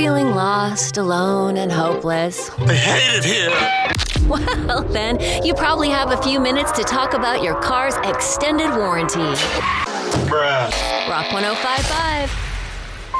feeling lost, alone, and hopeless? I hate it here. Well, then, you probably have a few minutes to talk about your car's extended warranty. Bruh. Rock 105.5.